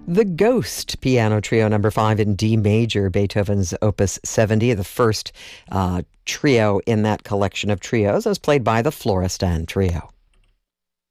The Ghost Piano Trio Number 5 in D major, Beethoven's Opus 70, the first trio in that collection of trios, as played by the Florestan Trio.